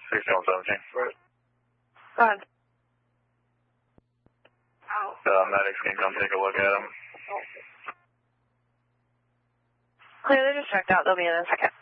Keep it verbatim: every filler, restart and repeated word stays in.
sixteen seventeen. Go ahead. Uh, medics can come take a look at him. Clear, they're just checked out. They'll be in in a second.